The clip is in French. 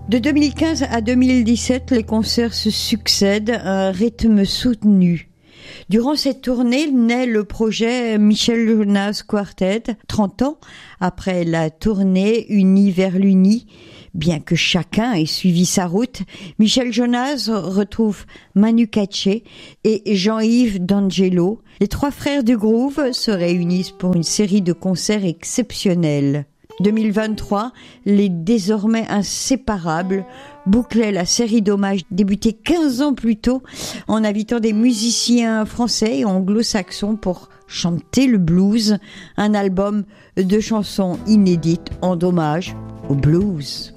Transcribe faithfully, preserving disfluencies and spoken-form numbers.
De deux mille quinze à deux mille dix-sept, les concerts se succèdent à un rythme soutenu. Durant cette tournée naît le projet Michel Jonas Quartet, trente ans après la tournée Unis vers l'Uni. Bien que chacun ait suivi sa route, Michel Jonas retrouve Manu Katché et Jean-Yves D'Angelo. Les trois frères du groove se réunissent pour une série de concerts exceptionnels. deux mille vingt-trois, les désormais inséparables bouclaient la série d'hommages débutée quinze ans plus tôt en invitant des musiciens français et anglo-saxons pour chanter le blues, un album de chansons inédites en hommage au blues.